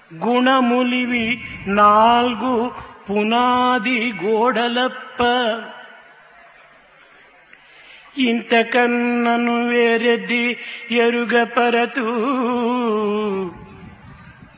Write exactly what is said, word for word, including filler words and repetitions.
గుణములివి నాల్గు పునాది గోడలప్ప ఇంతకన్నను వేరెద్ది ఎరుగ పరతూ